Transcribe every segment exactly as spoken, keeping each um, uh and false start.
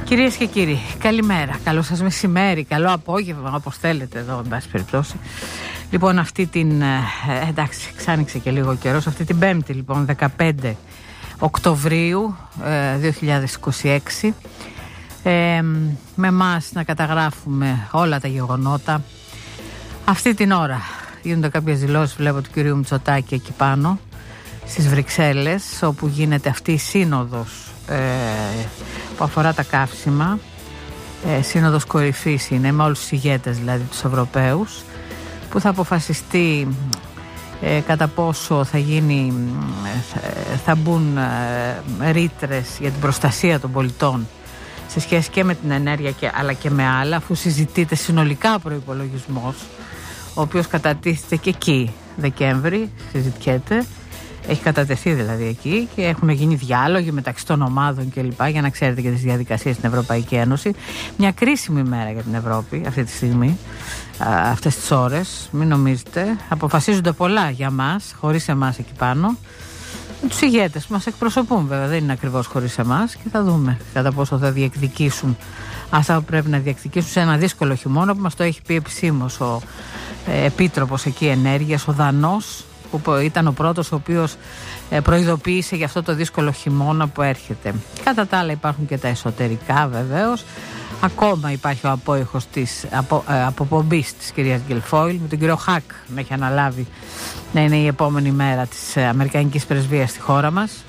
Κυρίες και κύριοι, καλημέρα, καλό σας μεσημέρι, καλό απόγευμα, όπως θέλετε εδώ, εν πάση περιπτώσει. Λοιπόν, αυτή την, ε, εντάξει, ξάνοιξε και λίγο καιρός, αυτή την Πέμπτη, λοιπόν, δεκαπέντε Οκτωβρίου ε, δύο χιλιάδες είκοσι έξι, ε, με εμάς να καταγράφουμε όλα τα γεγονότα. Αυτή την ώρα γίνονται κάποιες δηλώσεις, βλέπω, του κυρίου Μητσοτάκη εκεί πάνω, στις Βρυξέλλες, όπου γίνεται αυτή η σύνοδος Ε, που αφορά τα καύσιμα, ε, σύνοδος κορυφής είναι, με όλους τους ηγέτες, δηλαδή τους Ευρωπαίους, που θα αποφασιστεί ε, κατά πόσο θα γίνει, ε, θα μπουν ε, ρήτρες για την προστασία των πολιτών σε σχέση και με την ενέργεια και, αλλά και με άλλα, αφού συζητείται συνολικά ο προϋπολογισμός, ο οποίος κατατίθεται και εκεί Δεκέμβρη, συζητιέται. Έχει κατατεθεί δηλαδή εκεί και έχουν γίνει διάλογοι μεταξύ των ομάδων κλπ. Για να ξέρετε και τις διαδικασίες στην Ευρωπαϊκή Ένωση. Μια κρίσιμη μέρα για την Ευρώπη αυτή τη στιγμή, αυτές τις ώρες. Μην νομίζετε. Αποφασίζονται πολλά για μας, χωρίς εμάς εκεί πάνω. Τους ηγέτες που μας εκπροσωπούν, βέβαια, δεν είναι ακριβώς χωρίς εμάς, και θα δούμε κατά πόσο θα διεκδικήσουν αυτά που πρέπει να διεκδικήσουν σε ένα δύσκολο χειμώνα, που μας το έχει πει επισήμως ο ε, Επίτροπος εκεί Ενέργειας, ο Δανός, που ήταν ο πρώτος ο οποίος προειδοποίησε για αυτό το δύσκολο χειμώνα που έρχεται. Κατά τα άλλα υπάρχουν και τα εσωτερικά, βεβαίως. Ακόμα υπάρχει ο απόϊχος της απο, ε, αποπομπής της κυρίας Γκουιλφόιλ, με τον κύριο Χακ να έχει αναλάβει να είναι η επόμενη μέρα της Αμερικανικής Πρεσβείας στη χώρα μας.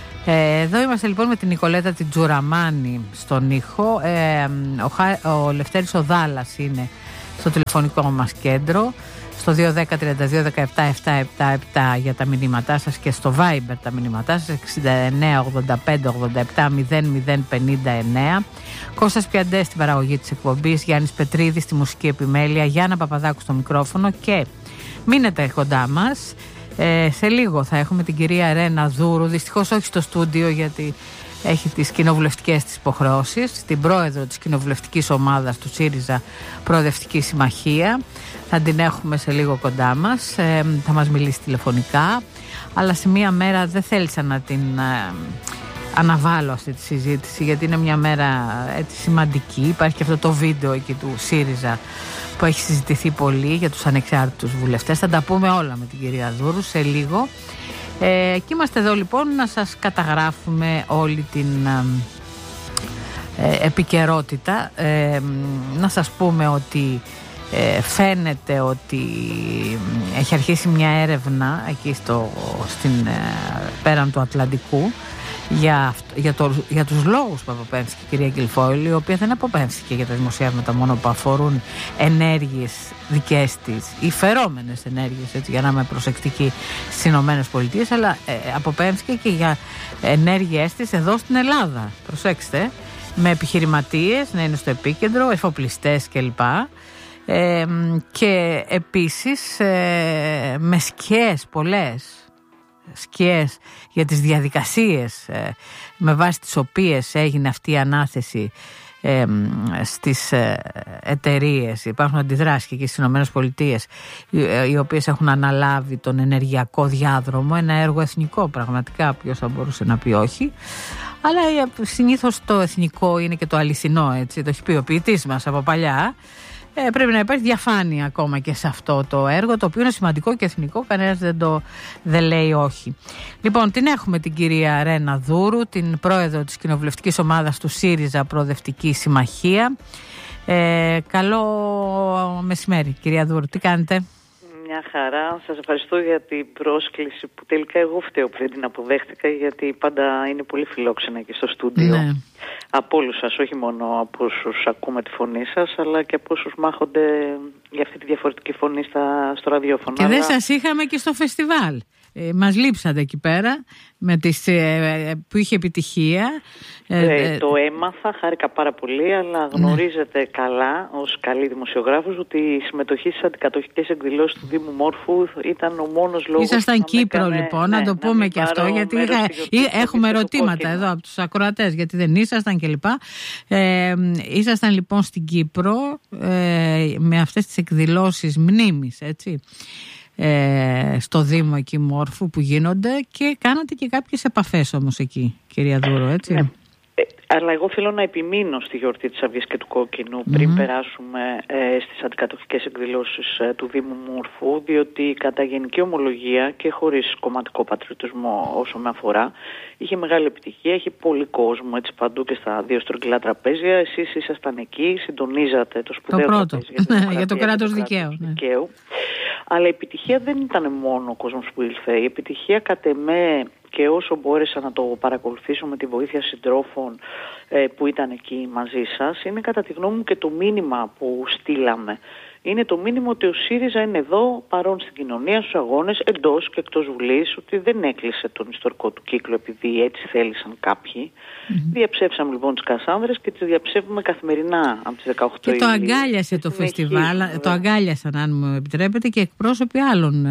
Ε, εδώ είμαστε λοιπόν με την Νικολέτα την Τζουραμάνη στον ήχο. Ε, ο, ο Λευτέρης ο Δάλλας είναι στο τηλεφωνικό μας κέντρο, στο δύο δέκα τριάντα δύο δεκαεπτά εβδομήντα επτά για τα μηνύματά σας, και στο Viber τα μηνύματά σας εξήντα εννέα ογδόντα πέντε ογδόντα επτά μηδέν μηδέν πενήντα εννέα. Κώστας Πιαντές στην παραγωγή της εκπομπής, Γιάννης Πετρίδης στη μουσική επιμέλεια, Γιάννα Παπαδάκου στο μικρόφωνο, και μείνετε κοντά μας. Ε, σε λίγο θα έχουμε την κυρία Ρένα Δούρου, δυστυχώς όχι στο στούντιο γιατί έχει τις κοινοβουλευτικές της υποχρεώσεις, την πρόεδρο της κοινοβουλευτικής ομάδας του ΣΥΡΙΖΑ Προοδευτική Συμμαχία. Θα την έχουμε σε λίγο κοντά μας, ε, θα μας μιλήσει τηλεφωνικά, αλλά σε μία μέρα δεν θέλησα να την ε, αναβάλω αυτή τη συζήτηση, γιατί είναι μια μέρα έτσι σημαντική. Υπάρχει και αυτό το βίντεο εκεί του ΣΥΡΙΖΑ που έχει συζητηθεί πολύ για τους ανεξάρτητους βουλευτές. Θα τα πούμε όλα με την κυρία Δούρου σε λίγο. Ε, και είμαστε εδώ λοιπόν να σας καταγράφουμε όλη την ε, επικαιρότητα. Ε, να σας πούμε ότι ε, φαίνεται ότι έχει αρχίσει μια έρευνα εκεί στο, στην, ε, πέραν του Ατλαντικού για, για, το, για τους λόγους που αποπέμφθηκε η κυρία Γκουιλφόιλ, η οποία δεν αποπέμφθηκε για τα δημοσιεύματα μόνο που αφορούν ενέργειες δικές της ή φερόμενες ενέργειες, έτσι, για να είμαι προσεκτική, στις Ηνωμένες Πολιτείες, αλλά ε, αποπέμφθηκε και για ενέργειές της εδώ στην Ελλάδα. Προσέξτε, με επιχειρηματίες να είναι στο επίκεντρο, εφοπλιστές κλπ. Ε, και επίσης ε, με σκιές πολλές σκιές για τις διαδικασίες ε, με βάση τις οποίες έγινε αυτή η ανάθεση ε, στις ε, εταιρείες. Υπάρχουν αντιδράσεις και στις Ηνωμένες Πολιτείες, οι, ε, οι οποίες έχουν αναλάβει τον ενεργειακό διάδρομο, ένα έργο εθνικό πραγματικά, ποιος θα μπορούσε να πει όχι, αλλά ε, συνήθως το εθνικό είναι και το αληθινό, έτσι, το έχει πει ο ποιητής μας από παλιά. Ε, πρέπει να υπάρχει διαφάνεια ακόμα και σε αυτό το έργο, το οποίο είναι σημαντικό και εθνικό, κανένας δεν το δεν λέει όχι. Λοιπόν, την έχουμε την κυρία Ρένα Δούρου, την πρόεδρο της κοινοβουλευτικής ομάδας του ΣΥΡΙΖΑ Προοδευτική Συμμαχία. Ε, καλό μεσημέρι κυρία Δούρου, τι κάνετε? Μια χαρά, σας ευχαριστώ για την πρόσκληση που τελικά εγώ φταίω που δεν την αποδέχτηκα, γιατί πάντα είναι πολύ φιλόξενα εκεί στο στούντιο. Ναι. Από όλους σας, όχι μόνο από όσους ακούμε τη φωνή σας, αλλά και από όσους μάχονται για αυτή τη διαφορετική φωνή στα, στο ραδιόφωνο. Και αλλά... δεν σας είχαμε και στο φεστιβάλ. Ε, μας λείψατε εκεί πέρα με τις, ε, που είχε επιτυχία. Ε, ε, το έμαθα, χάρηκα πάρα πολύ, αλλά γνωρίζετε ναι. καλά ως καλή δημοσιογράφος ότι η συμμετοχή στις αντικατοχικές εκδηλώσεις του Δήμου Μόρφου ήταν ο μόνος λόγος. Ήσασταν Κύπρο έκανε, λοιπόν, ναι, να το πούμε να και αυτό, γιατί είχα, έχουμε ερωτήματα εδώ από τους ακροατές, γιατί δεν ήσασταν κλπ. Ε, ήσασταν λοιπόν στην Κύπρο ε, με αυτές τις εκδηλώσεις μνήμης, έτσι. Ε, στο Δήμο εκεί Μόρφου που γίνονται, και κάνατε και κάποιες επαφές όμως εκεί, κυρία Δούρο, έτσι. Ναι. Ε, Αλλά εγώ θέλω να επιμείνω στη γιορτή της Αυγής και του Κόκκινου πριν mm-hmm. περάσουμε ε, στις αντικατοχικές εκδηλώσεις ε, του Δήμου Μούρφου, διότι κατά γενική ομολογία και χωρίς κομματικό πατριωτισμό όσο με αφορά, είχε μεγάλη επιτυχία, έχει πολύ κόσμο έτσι παντού και στα δύο στρογγυλά τραπέζια. Εσείς ήσασταν εκεί, συντονίζατε το σπουδαίο το τραπέζι για, για το κράτος δικαίου. Ναι. δικαίου. Αλλά η επιτυχία δεν ήταν μόνο ο κόσμος που ήλθε. Η επιτυχία κατ' εμέ, και όσο μπόρεσα να το παρακολουθήσω με τη βοήθεια συντρόφων ε, που ήταν εκεί μαζί σας, είναι κατά τη γνώμη μου και το μήνυμα που στείλαμε. Είναι το μήνυμα ότι ο ΣΥΡΙΖΑ είναι εδώ, παρόν στην κοινωνία, στους αγώνες, εντός και εκτός Βουλής, ότι δεν έκλεισε τον ιστορικό του κύκλο επειδή έτσι θέλησαν κάποιοι. Mm-hmm. Διαψεύσαμε λοιπόν τις Κασάνδρες και τις διαψεύουμε καθημερινά από τις δεκαοκτώ Ιουλίου. Και το αγκάλιασε το φεστιβάλ, το αγκάλιασαν, αν μου επιτρέπετε, και εκπρόσωποι άλλων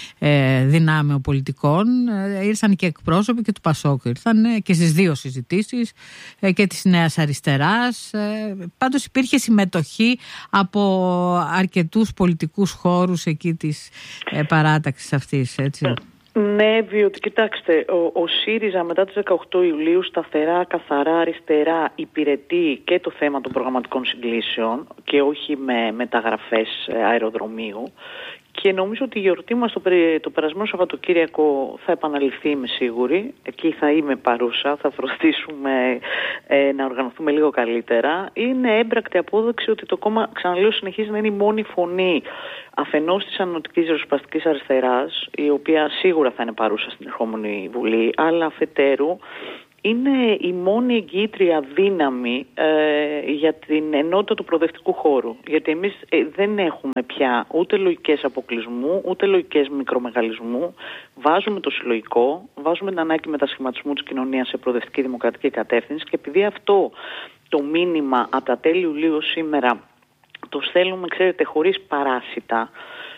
ε, δυνάμεων πολιτικών. Ε, ήρθαν και εκπρόσωποι και του ΠΑΣΟΚ, ήρθαν ε, και στις δύο συζητήσεις ε, και της Νέας Αριστεράς. Ε, πάντως υπήρχε συμμετοχή από αρκετούς πολιτικούς χώρους εκεί της ε, παράταξης αυτής, έτσι. Ναι, διότι κοιτάξτε, ο, ο ΣΥΡΙΖΑ μετά τις δεκαοκτώ Ιουλίου σταθερά, καθαρά, αριστερά υπηρετεί και το θέμα των προγραμματικών συγκλήσεων και όχι με μεταγραφές αεροδρομίου. Και νομίζω ότι η γιορτή μας το, το περασμένο Σαββατοκύριακο θα επαναληφθεί, είμαι σίγουρη. Εκεί θα είμαι παρούσα, θα φροντίσουμε ε, να οργανωθούμε λίγο καλύτερα. Είναι έμπρακτη απόδειξη ότι το κόμμα, ξαναλέω, συνεχίζει να είναι η μόνη φωνή αφενός της ανωτικής ριζοσπαστικής αριστεράς, η οποία σίγουρα θα είναι παρούσα στην ερχόμενη Βουλή, αλλά αφετέρου είναι η μόνη εγγύητρια δύναμη ε, για την ενότητα του προοδευτικού χώρου. Γιατί εμείς ε, δεν έχουμε πια ούτε λογικές αποκλεισμού, ούτε λογικές μικρομεγαλισμού. Βάζουμε το συλλογικό, βάζουμε την ανάγκη μετασχηματισμού της κοινωνίας σε προοδευτική δημοκρατική κατεύθυνση, και επειδή αυτό το μήνυμα από τα τέλη Ιουλίου σήμερα το στέλνουμε, ξέρετε, χωρίς παράσιτα,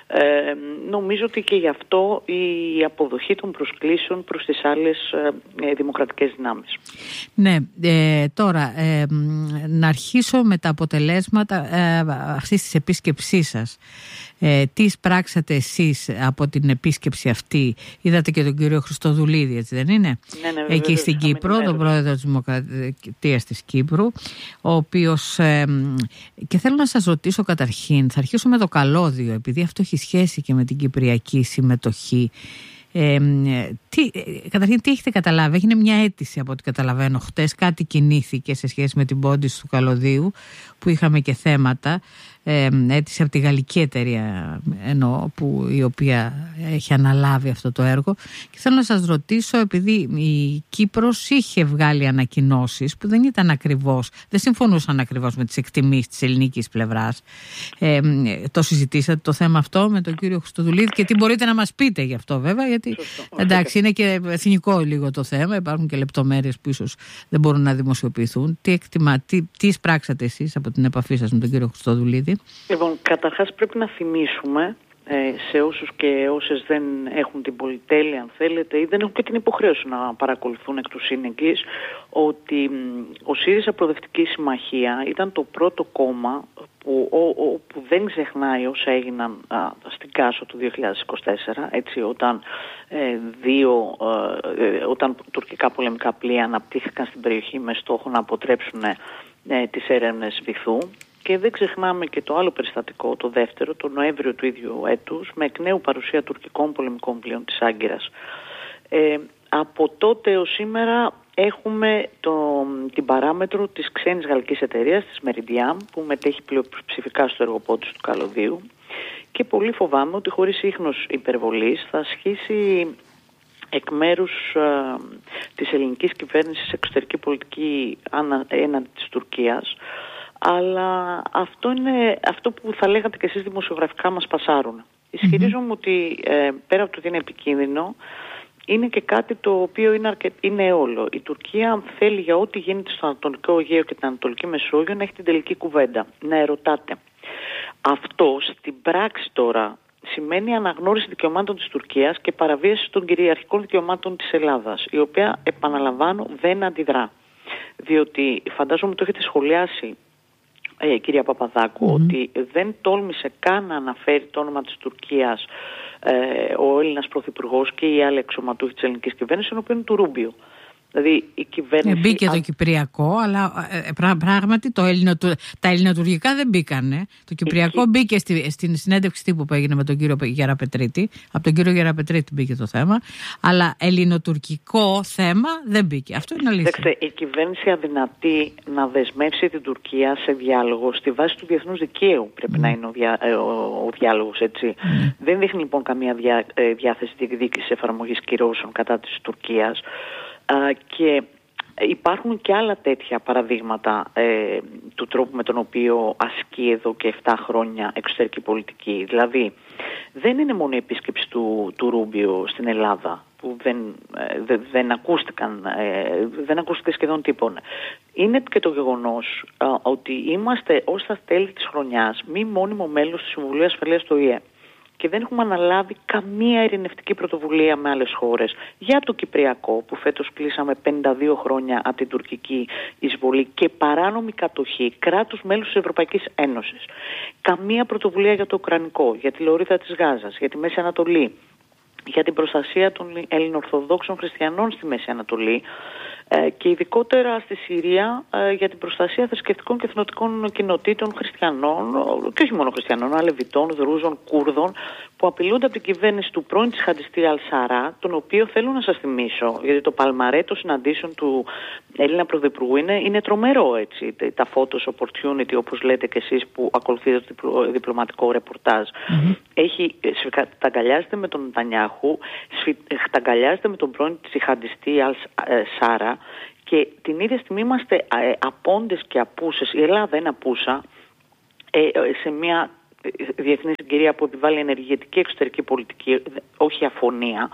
Ε, νομίζω ότι και γι' αυτό η αποδοχή των προσκλήσεων προς τις άλλες ε, δημοκρατικές δυνάμεις. Ναι, ε, τώρα ε, να αρχίσω με τα αποτελέσματα ε, αυτής της επίσκεψής σας. Ε, τι πράξατε εσείς από την επίσκεψη αυτή? Είδατε και τον κύριο Χριστοδουλίδη, έτσι δεν είναι? Ναι, ναι, εκεί βέβαια, στην Κύπρο, τον πρόεδρο της Δημοκρατίας της Κύπρου, ο οποίος ε, και θέλω να σας ρωτήσω καταρχήν, θα αρχίσω με το καλώδιο, επειδή αυτό έχει σχέση και με την κυπριακή συμμετοχή. Ε, τι, καταρχήν, τι έχετε καταλάβει? Έγινε μια αίτηση, από ό,τι καταλαβαίνω, χτες κάτι κινήθηκε σε σχέση με την πόντιση του καλωδίου, που είχαμε και θέματα. Ε, αίτηση από τη γαλλική εταιρεία, εννοώ, που, η οποία έχει αναλάβει αυτό το έργο, και θέλω να σας ρωτήσω, επειδή η Κύπρος είχε βγάλει ανακοινώσεις που δεν ήταν ακριβώς, δεν συμφωνούσαν ακριβώς με τις εκτιμήσεις της ελληνικής πλευράς. Ε, το συζητήσατε το θέμα αυτό με τον κύριο Χριστοδουλίδη, και τι μπορείτε να μας πείτε γι' αυτό, βέβαια, γιατί εντάξει, είναι και εθνικό λίγο το θέμα, υπάρχουν και λεπτομέρειες που ίσως δεν μπορούν να δημοσιοποιηθούν. Τι, εκτιμα, τι, τι εισπράξατε εσείς από την επαφή σας με τον κύριο Χριστοδουλίδη? Λοιπόν, καταρχάς πρέπει να θυμίσουμε ε, σε όσους και όσες δεν έχουν την πολυτέλεια, αν θέλετε, ή δεν έχουν και την υποχρέωση να παρακολουθούν εκ του σύνεγγυς, ότι ο ΣΥΡΙΖΑ Προοδευτική Συμμαχία ήταν το πρώτο κόμμα που, ο, ο, που δεν ξεχνάει όσα έγιναν α, στην Κάσο του δύο χιλιάδες είκοσι τέσσερα, έτσι, όταν, ε, δύο, ε, όταν τουρκικά πολεμικά πλοία αναπτύχθηκαν στην περιοχή με στόχο να αποτρέψουν ε, τις έρευνες βυθού. Και δεν ξεχνάμε και το άλλο περιστατικό, το δεύτερο, το Νοέμβριο του ίδιου έτους, με εκ νέου παρουσία τουρκικών πολεμικών πλοίων της Άγκυρας. Ε, από τότε έως σήμερα έχουμε το, την παράμετρο της ξένης γαλλικής εταιρείας, της Meridiam, που μετέχει πλειοψηφικά στο εργοπόντις του καλωδίου, και πολύ φοβάμαι ότι χωρίς ίχνος υπερβολής θα ασχίσει εκ μέρους α, της ελληνικής κυβέρνησης εξωτερική πολιτική έναντι της Τουρκίας. Αλλά αυτό είναι αυτό που θα λέγατε και εσείς δημοσιογραφικά μας πασάρουν. Mm-hmm. Ισχυρίζομαι ότι ε, πέρα από το ότι είναι επικίνδυνο, είναι και κάτι το οποίο είναι, αρκε... είναι όλο. Η Τουρκία, αν θέλει για ό,τι γίνεται στο Ανατολικό Αιγαίο και την Ανατολική Μεσόγειο, να έχει την τελική κουβέντα, να ερωτάται. Αυτό στην πράξη τώρα σημαίνει αναγνώριση δικαιωμάτων της Τουρκίας και παραβίαση των κυριαρχικών δικαιωμάτων της Ελλάδας, η οποία, επαναλαμβάνω, δεν αντιδρά. Διότι φαντάζομαι το έχετε σχολιάσει, Ε, κυρία Παπαδάκου, mm-hmm. ότι δεν τόλμησε καν να αναφέρει το όνομα της Τουρκίας ε, ο Έλληνας Πρωθυπουργός και οι άλλοι αξιωματούχοι της ελληνικής κυβέρνησης, ενώπιον του Ρούμπιο. Δηλαδή η κυβέρνηση... Ε, μπήκε το Κυπριακό, αλλά ε, πράγματι το ελληνοτου... τα ελληνοτουρκικά δεν μπήκανε. Το Κυπριακό Εκεί... μπήκε στη, στην συνέντευξη τύπου που έγινε με τον κύριο Γεραπετρίτη. Από τον κύριο Γεραπετρίτη μπήκε το θέμα. Αλλά ελληνοτουρκικό θέμα δεν μπήκε. Αυτό είναι αλήθεια. Δέξτε, η κυβέρνηση αδυνατεί να δεσμεύσει την Τουρκία σε διάλογο στη βάση του διεθνούς δικαίου. Πρέπει mm. να είναι ο, διά, ο, ο διάλογος, έτσι. Mm. Δεν δείχνει λοιπόν καμία διά, διάθεση διεκδίκησης εφαρμογής κυρώσεων κατά της Τουρκίας. Uh, και υπάρχουν και άλλα τέτοια παραδείγματα ε, του τρόπου με τον οποίο ασκεί εδώ και επτά χρόνια εξωτερική πολιτική. Δηλαδή, δεν είναι μόνο η επίσκεψη του, του Ρούμπιο στην Ελλάδα, που δεν, ε, δε, δεν, ακούστηκαν, ε, δεν ακούστηκε σχεδόν τίποτα. Είναι και το γεγονός ε, ότι είμαστε ως τα τέλη της χρονιάς μη μόνιμο μέλος του Συμβουλίου Ασφαλείας του Ο Η Ε. Και δεν έχουμε αναλάβει καμία ειρηνευτική πρωτοβουλία με άλλες χώρες. Για το Κυπριακό, που φέτος κλείσαμε πενήντα δύο χρόνια από την τουρκική εισβολή και παράνομη κατοχή κράτους μέλους της Ευρωπαϊκής Ένωσης. Καμία πρωτοβουλία για το Ουκρανικό, για τη Λωρίδα της Γάζας, για τη Μέση Ανατολή, για την προστασία των Ελληνοορθοδόξων χριστιανών στη Μέση Ανατολή και ειδικότερα στη Συρία για την προστασία θρησκευτικών και εθνοτικών κοινοτήτων χριστιανών, και όχι μόνο χριστιανών, αλλά Λεβιτών, Δρούζων, Κούρδων, που απειλούνται από την κυβέρνηση του πρώην τζιχαντιστή Αλ-Σαρά, τον οποίο θέλω να σας θυμίσω, γιατί το παλμαρέ των συναντήσεων του Έλληνα Πρωθυπουργού είναι, είναι τρομερό, έτσι. Τα photos opportunity, όπως λέτε και εσείς που ακολουθείτε το διπλωματικό ρεπορτάζ. Mm-hmm. Έχει, ταγκαλιάζεται με τον Νετανιάχου, ταγκαλιάζεται με τον πρώην τζιχαντιστή Αλ-Σαρά, και την ίδια στιγμή είμαστε ε, απόντες και απούσες. Η Ελλάδα είναι απούσα ε, σε μια διεθνή συγκυρία που επιβάλλει ενεργητική εξωτερική πολιτική, όχι αφωνία,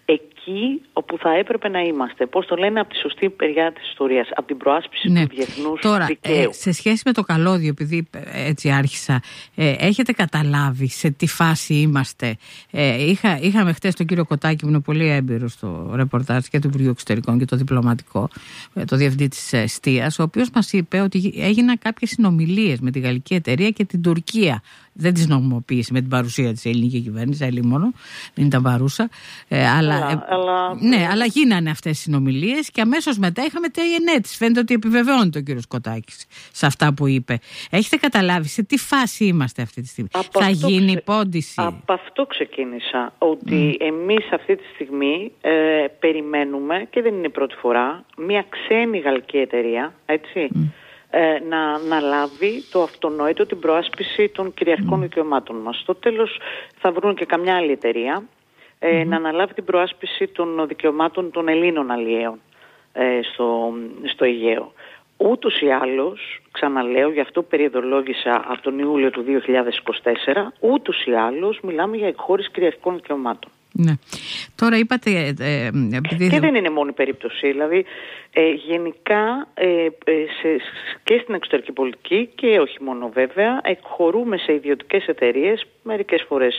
εκεί όπου θα έπρεπε να είμαστε. Πώς το λένε, από τη σωστή μεριά της ιστορίας, από την προάσπιση ναι. του διεθνούς Τώρα, δικαίου. Ε, σε σχέση με το καλώδιο, επειδή έτσι άρχισα, ε, έχετε καταλάβει σε τι φάση είμαστε? Ε, είχα, είχαμε χτες τον κύριο Κωτάκη, που είναι πολύ έμπειρο στο ρεπορτάζ και του Υπουργείου Εξωτερικών και το διπλωματικό, το διευθυντή της εστίας, ο οποίος μας είπε ότι έγιναν κάποιες συνομιλίες με τη γαλλική εταιρεία και την Τουρκία. Δεν τις νομιμοποίησε με την παρουσία της ελληνική κυβέρνηση, άλλη μόνο, δεν ήταν παρούσα. Ε, αλλά, αλλά, ε, αλλά... Ναι, αλλά γίνανε αυτές οι συνομιλίες και αμέσως μετά είχαμε τα ενέτης. Φαίνεται ότι επιβεβαιώνει ο κύριος Κωτάκης σε αυτά που είπε. Έχετε καταλάβει σε τι φάση είμαστε αυτή τη στιγμή? Από θα γίνει ξε... πόντιση? Από αυτό ξεκίνησα, ότι mm. εμείς αυτή τη στιγμή ε, περιμένουμε, και δεν είναι η πρώτη φορά, μια ξένη γαλλική εταιρεία, έτσι, mm. Να, να λάβει το αυτονόητο, την προάσπιση των κυριαρχικών mm. δικαιωμάτων μας. Στο τέλος θα βρουν και καμιά άλλη εταιρεία ε, mm. να αναλάβει την προάσπιση των δικαιωμάτων των Ελλήνων αλλιέων ε, στο, στο Αιγαίο. Ούτως ή άλλως, ξαναλέω, γι' αυτό περιεδολόγησα από τον Ιούλιο του δύο χιλιάδες είκοσι τέσσερα, ούτως ή άλλως μιλάμε για εκχώρηση κυριαρχικών δικαιωμάτων. Ναι. Τώρα είπατε... Ε, επειδή... Και δεν είναι μόνη περίπτωση. Δηλαδή, ε, γενικά ε, ε, σε, και στην εξωτερική πολιτική, και όχι μόνο βέβαια, εκχωρούμε σε ιδιωτικές εταιρείες, μερικές φορές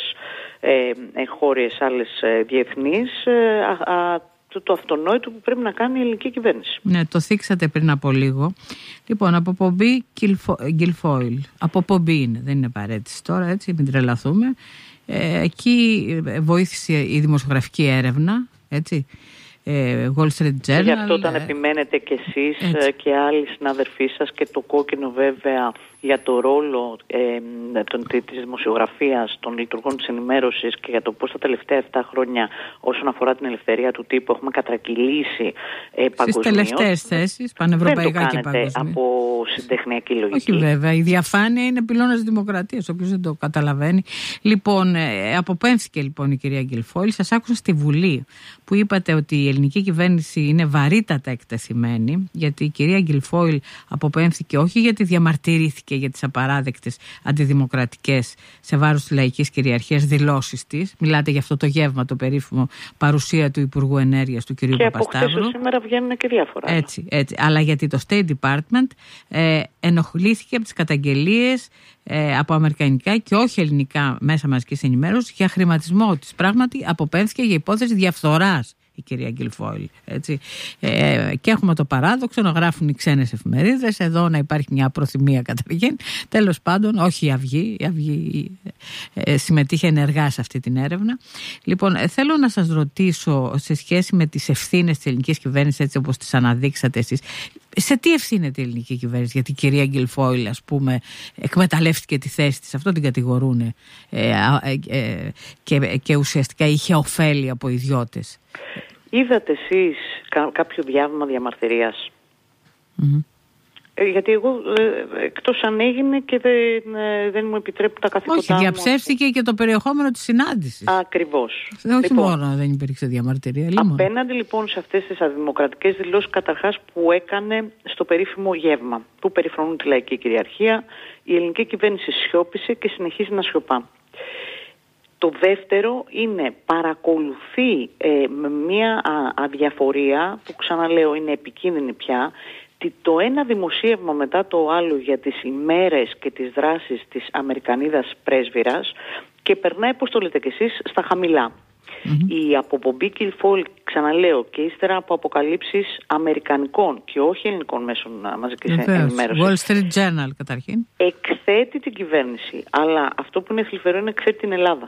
ε, εγχώριες, άλλες ε, διεθνείς, ε, α, α, το, το αυτονόητο που πρέπει να κάνει η ελληνική κυβέρνηση. Ναι, το θίξατε πριν από λίγο. Λοιπόν, αποπομπή Guilfoyle. Αποπομπή είναι, δεν είναι παρέτηση τώρα, έτσι, μην τρελαθούμε. Ε, εκεί βοήθησε η δημοσιογραφική έρευνα, έτσι, ε, Wall Street Journal. Γι' αυτό όταν ε, επιμένετε κι εσείς έτσι. Και άλλοι συναδελφοί σας, και το κόκκινο βέβαια για το ρόλο ε, τον, της δημοσιογραφίας, των λειτουργών της ενημέρωσης, και για το πώς τα τελευταία επτά χρόνια όσον αφορά την ελευθερία του τύπου έχουμε κατρακυλήσει ε, παγκοσμίως. Στις τελευταίες θέσεις, πανευρωπαϊκά και παγκοσμίως. Από συντεχνιακή λογική. Όχι βέβαια, η διαφάνεια είναι πυλώνας της δημοκρατίας, όποιος δεν το καταλαβαίνει. Λοιπόν, ε, αποπέμφθηκε λοιπόν η κυρία Guilfoyle. Σας άκουσα στη Βουλή που είπατε ότι η ελληνική κυβέρνηση είναι βαρύτατα εκτεθειμένη, γιατί η κυρία Guilfoyle αποπέμφθηκε όχι γιατί διαμαρτυρήθηκε για τις απαράδεκτες αντιδημοκρατικές σε βάρος της λαϊκής κυριαρχίας δηλώσεις της. Μιλάτε για αυτό το γεύμα, το περίφημο, παρουσία του Υπουργού Ενέργειας του κ. Παπασταύρου. Και από χθες σήμερα βγαίνουν και διάφορα. Έτσι, έτσι. Αλλά γιατί το State Department ε, ενοχλήθηκε από τις καταγγελίες ε, από αμερικανικά και όχι ελληνικά μέσα μαζικής ενημέρωσης για χρηματισμό της. Πράγματι αποπέμφθηκε για υπόθεση διαφθοράς η η κυρία Γκιλφόιλ. Έτσι. Ε, και έχουμε το παράδοξο να γράφουν οι ξένες εφημερίδες, εδώ να υπάρχει μια προθυμία καταρχήν. Τέλος πάντων, όχι η Αυγή, η Αυγή ε, συμμετείχε ενεργά σε αυτή την έρευνα. Λοιπόν, ε, θέλω να σας ρωτήσω σε σχέση με τις ευθύνες της ελληνικής κυβέρνησης, έτσι όπως τις αναδείξατε εσείς, σε τι ευθύνεται η ελληνική κυβέρνηση? Γιατί η κυρία Γκιλφόιλ, ας πούμε, εκμεταλλεύτηκε τη θέση της, αυτό την κατηγορούν, ε, ε, ε, και, και ουσιαστικά είχε ωφέλη από ιδιώτες. Είδατε εσείς κάποιο διάβημα διαμαρτυρίας? Mm-hmm. Ε, γιατί εγώ ε, εκτός αν έγινε και δεν, ε, δεν μου επιτρέπουν τα καθήκοντά μου. Όχι, διαψεύστηκε και το περιεχόμενο της συνάντησης. Ακριβώς. Όχι λοιπόν, μόνο δεν υπήρξε διαμαρτυρία. Απέναντι λοιπόν σε αυτές τις αδημοκρατικές δηλώσεις καταρχάς που έκανε στο περίφημο γεύμα που περιφρονούν τη λαϊκή κυριαρχία, η ελληνική κυβέρνηση σιώπησε και συνεχίζει να σιωπά. Το δεύτερο είναι παρακολουθεί ε, με μια α, αδιαφορία που, ξαναλέω, είναι επικίνδυνη πια, το ένα δημοσίευμα μετά το άλλο για τις ημέρες και τις δράσεις της Αμερικανίδας πρέσβυρας και περνάει, πώς το λέτε κι εσείς, στα χαμηλά. Mm-hmm. Η αποπομπή Γκιλφόιλ, ξαναλέω, και ύστερα από αποκαλύψεις αμερικανικών και όχι ελληνικών μέσων μαζικής ενημέρωσης, Wall Street Journal καταρχήν, εκθέτει την κυβέρνηση, αλλά αυτό που είναι θλιβερό είναι εκθέτει την Ελλάδα.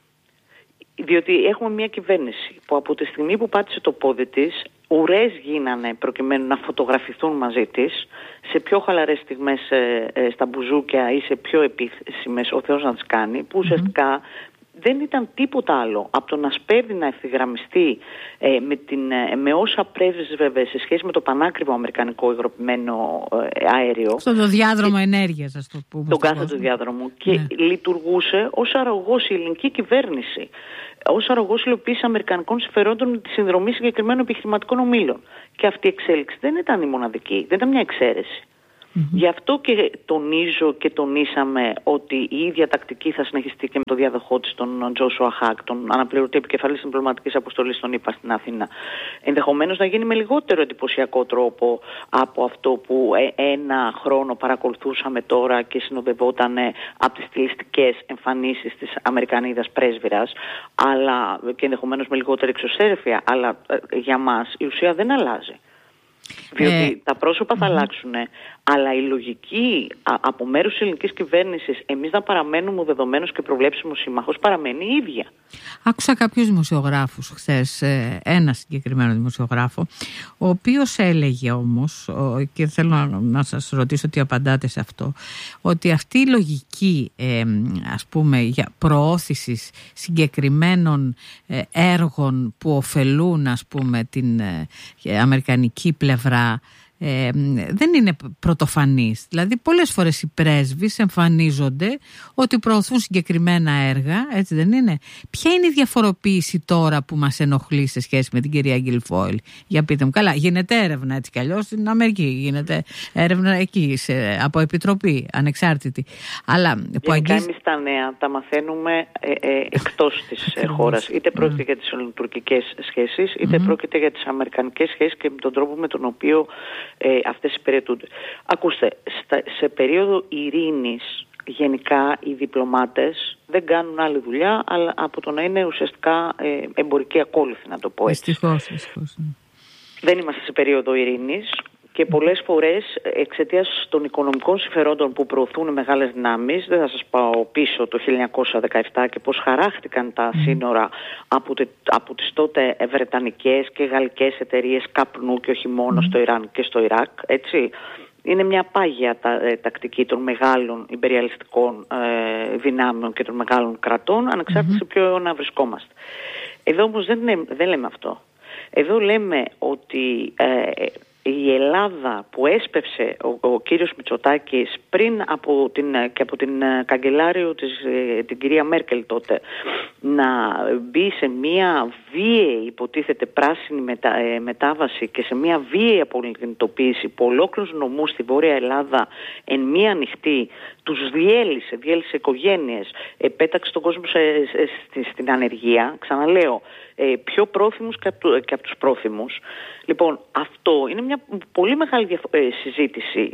Διότι έχουμε μια κυβέρνηση που από τη στιγμή που πάτησε το πόδι της, ουρές γίνανε προκειμένου να φωτογραφηθούν μαζί της σε πιο χαλαρές στιγμές ε, ε, στα μπουζούκια ή σε πιο επίσημες, ο Θεός να τις κάνει, που ουσιαστικά mm-hmm. δεν ήταν τίποτα άλλο από το να σπέβδει να ευθυγραμμιστεί ε, με, την, ε, με όσα πρέσβευε σε σχέση με το πανάκριβο αμερικανικό υγροποιημένο ε, αέριο. Στο διάδρομο ενέργειας, ας το πούμε. Τον κάθε του διάδρομο. Και ναι. λειτουργούσε ως αρρωγός η ελληνική κυβέρνηση, ως αρρωγός υλοποίησης αμερικανικών συμφερόντων με τη συνδρομή συγκεκριμένων επιχειρηματικών ομίλων. Και αυτή η εξέλιξη δεν ήταν η μοναδική, δεν ήταν μια εξαίρεση. Mm-hmm. Γι' αυτό και τονίζω και τονίσαμε ότι η ίδια τακτική θα συνεχιστεί και με το διαδοχό της, τον Τζόσουα Χακ, τον αναπληρωτή επικεφαλής διπλωματικής αποστολής των ΗΠΑ στην Αθήνα. Ενδεχομένως να γίνει με λιγότερο εντυπωσιακό τρόπο από αυτό που ένα χρόνο παρακολουθούσαμε τώρα και συνοδευόταν από τις στιλιστικές εμφανίσεις της Αμερικανίδας πρέσβυρας, αλλά και ενδεχομένως με λιγότερη εξωσέρευεια, αλλά για μας η ουσία δεν αλλάζει. Διότι ε, τα πρόσωπα θα mm-hmm. αλλάξουν, αλλά η λογική α, από μέρους της ελληνικής κυβέρνησης εμείς να παραμένουμε δεδομένος και προβλέψιμος σύμμαχος παραμένει η ίδια. Άκουσα κάποιους δημοσιογράφους χθες, ένα συγκεκριμένο δημοσιογράφο, ο οποίος έλεγε όμως, και θέλω να, να σας ρωτήσω τι απαντάτε σε αυτό, ότι αυτή η λογική ε, ας πούμε για προώθησης συγκεκριμένων ε, έργων που ωφελούν, ας πούμε, την ε, αμερικανική πλευρά, Ε, δεν είναι πρωτοφανής. Δηλαδή πολλές φορές οι πρέσβεις εμφανίζονται ότι προωθούν συγκεκριμένα έργα, έτσι δεν είναι? Ποια είναι η διαφοροποίηση τώρα που μας ενοχλεί σε σχέση με την κυρία Γκιλφόιλ? Για πείτε μου. Καλά, γίνεται έρευνα έτσι κι αλλιώς στην Αμερική, γίνεται έρευνα εκεί σε, από επιτροπή ανεξάρτητη, αλλά που αγγίζει... Εμείς τα νέα τα μαθαίνουμε ε, ε, εκτός της ε, χώρας, είτε πρόκειται mm. για τις ελληνοτουρκικές σχέσεις, είτε mm-hmm. πρόκειται για τις αμερικανικές σχέσεις και με τον τρόπο με τον οποίο Ε, αυτές υπηρετούνται. Ακούστε, στα, σε περίοδο ειρήνης γενικά οι διπλωμάτες δεν κάνουν άλλη δουλειά αλλά από το να είναι ουσιαστικά ε, εμπορικοί ακόλουθοι, να το πω έτσι. Δυστυχώς, δυστυχώς. Δεν είμαστε σε περίοδο ειρήνης και πολλές φορές εξαιτίας των οικονομικών συμφερόντων που προωθούν μεγάλες δυνάμεις, δεν θα σας πάω πίσω το χίλια εννιακόσια δεκαεπτά και πώς χαράχτηκαν τα mm. σύνορα από, τε, από τις τότε βρετανικές και γαλλικές εταιρείες καπνού και όχι μόνο mm. στο Ιράν και στο Ιράκ, έτσι. Είναι μια πάγια τα, ε, τακτική των μεγάλων ιμπεριαλιστικών ε, δυνάμεων και των μεγάλων κρατών, ανεξάρτητα mm-hmm. σε ποιο αιώνα βρισκόμαστε. Εδώ όμως δεν, δεν λέμε αυτό. Εδώ λέμε ότι ε, η Ελλάδα που έσπευσε ο, ο κύριος Μητσοτάκης πριν από την, και από την καγκελάριο της, την κυρία Μέρκελ τότε, να μπει σε μια βίαιη υποτίθεται πράσινη μετα, ε, μετάβαση και σε μια βίαιη απολυτοποίηση που ολόκληρους νομούς στη Βόρεια Ελλάδα εν μία νυχτή τους διέλυσε, διέλυσε οικογένειες, ε, πέταξε τον κόσμο σε, σε, σε, στην ανεργία, ξαναλέω, ε, πιο πρόθυμους και από, και από τους πρόθυμους. Λοιπόν, αυτό είναι μια πολύ μεγάλη διαφο- ε, συζήτηση.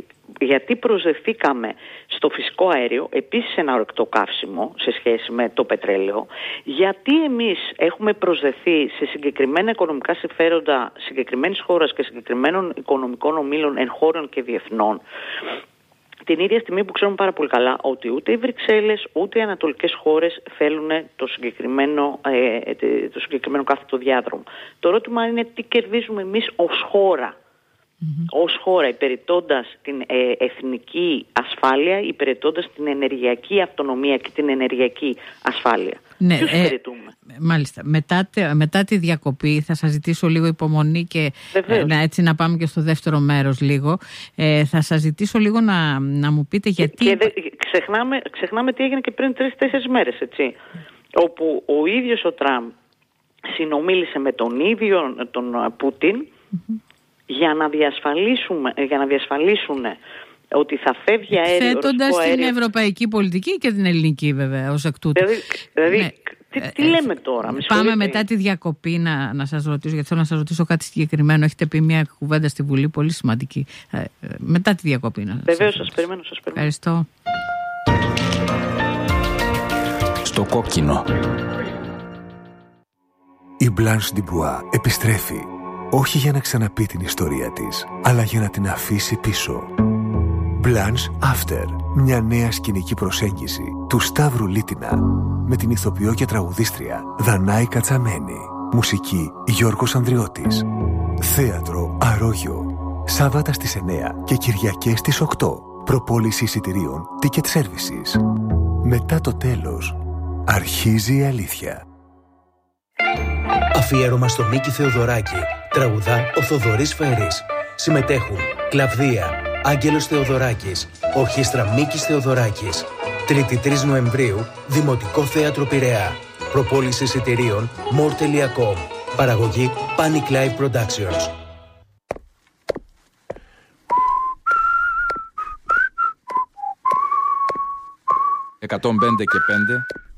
γιατί προσδεθήκαμε στο φυσικό αέριο, επίσης ένα ορυκτό καύσιμο σε σχέση με το πετρέλαιο, γιατί εμείς έχουμε προσδεθεί σε συγκεκριμένα οικονομικά συμφέροντα συγκεκριμένης χώρας και συγκεκριμένων οικονομικών ομίλων εγχώριων και διεθνών, την ίδια στιγμή που ξέρουμε πάρα πολύ καλά ότι ούτε οι Βρυξέλλες ούτε οι ανατολικές χώρες θέλουν το συγκεκριμένο, ε, το συγκεκριμένο κάθετο διάδρομο. Το ερώτημα είναι τι κερδίζουμε εμείς ως χώρα. Mm-hmm. Ως χώρα, υπηρετώντας την ε, εθνική ασφάλεια, υπηρετώντας την ενεργειακή αυτονομία και την ενεργειακή ασφάλεια. Ναι, Ποιους ε, υπηρετούμε? Μάλιστα. Μετά, μετά τη διακοπή θα σας ζητήσω λίγο υπομονή και ε, έτσι να πάμε και στο δεύτερο μέρος λίγο. Ε, θα σας ζητήσω λίγο να, να μου πείτε γιατί... Και, και δε, ξεχνάμε, ξεχνάμε τι έγινε και πριν τρεις-τέσσερις μέρες, έτσι. Όπου ο ίδιος ο Τραμπ συνομίλησε με τον ίδιο τον Πούτιν mm-hmm. για να διασφαλίσουμε, για να διασφαλίσουν ότι θα φεύγει αέριο. Θέτοντας την ευρωπαϊκή πολιτική και την ελληνική βέβαια ως εκ τούτου. Δηλαδή, δηλαδή ναι. τι, τι λέμε τώρα? Πάμε σχολείτε. Μετά τη διακοπή να, να σας ρωτήσω, γιατί θέλω να σας ρωτήσω κάτι συγκεκριμένο. Έχετε πει μια κουβέντα στη Βουλή πολύ σημαντική. Ε, μετά τη διακοπή να Βεβαίως σας, σας περιμένω, σας περιμένω. Ευχαριστώ. Στο κόκκινο. Η Blanche DuBois επιστρέφει. Όχι για να ξαναπεί την ιστορία της, αλλά για να την αφήσει πίσω. Blanche After, μια νέα σκηνική προσέγγιση του Σταύρου Λίτινα, με την ηθοποιό και τραγουδίστρια Δανάη Κατσαμένη. Μουσική Γιώργος Ανδριώτης. Θέατρο Αρόγιο. Σάββατα στις εννιά και Κυριακές στις οκτώ. Προπόληση εισιτηρίων Ticket Services. Μετά το τέλος, αρχίζει η αλήθεια. Αφιέρωμα στον Νίκη Θεοδωράκη. Τραγουδά ο Θοδωρής Φέρης. Συμμετέχουν Κλαβδία, Άγγελος Θεοδωράκης, Ορχήστρα Μίκης Θεοδωράκης. Τρίτη τρεις Νοεμβρίου, Δημοτικό Θέατρο Πειραιά. Προπόληση εισιτηρίων more τελεία com. Παραγωγή Panic Live Productions. εκατόν πέντε και πέντε